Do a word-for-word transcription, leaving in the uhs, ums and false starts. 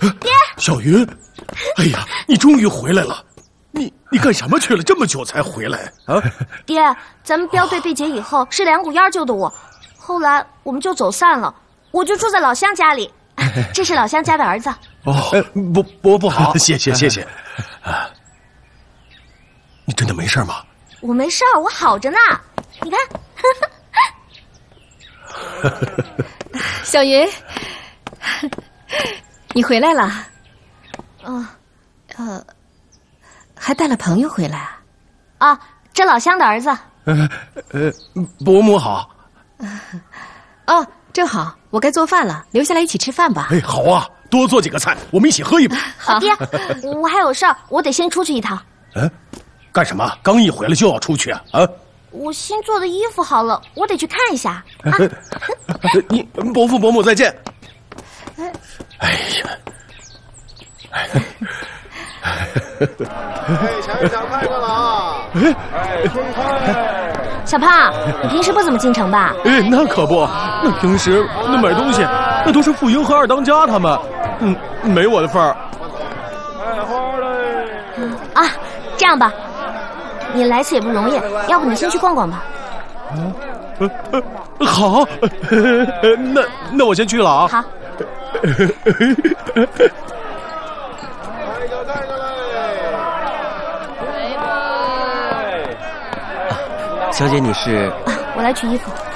爹， 小云，哎呀，你终于回来了！你你干什么去了？这么久才回来啊？ 爹，咱们镖队被劫以后，是梁谷烟救的我，后来我们就走散了，我就住在老乡家里。这是老乡家的儿子。 哦，不不不好，谢谢谢谢。啊，你真的没事吗？ 我没事儿，我好着呢。你看， 小云，你回来了。 嗯， 呃，还带了朋友回来啊？ 啊，这老乡的儿子。 呃呃，伯母好。 哦，正好，我该做饭了，留下来一起吃饭吧。 哎，好啊，多做几个菜，我们一起喝一杯。 好，爹，我还有事儿，我得先出去一趟。 嗯，干什么？刚一回来就要出去啊？啊！ 我新做的衣服好了，我得去看一下。啊、 你伯父伯母再见。哎呀！ 哎，抢一抢快乐了啊！哎，顺开！ 小胖，你平时不怎么进城吧？ 哎，那可不，那平时那买东西，那都是傅英和二当家他们，嗯，没我的份儿。 卖花嘞！ 啊，这样吧，你来次也不容易，要不你先去逛逛吧。 嗯，呃呃、好，那那我先去了啊。 好。 带着带着嘞！ 小姐，你是？ 啊，我来取衣服。